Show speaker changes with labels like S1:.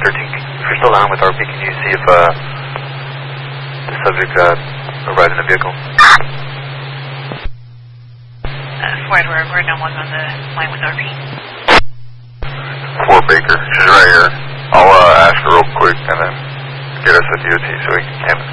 S1: If you're still on with RP, can you see if the subject arrived in the vehicle?
S2: We're no one on the line with RP.
S3: 4 Baker, she's right here. I'll ask her real quick and then get us a DOT so we can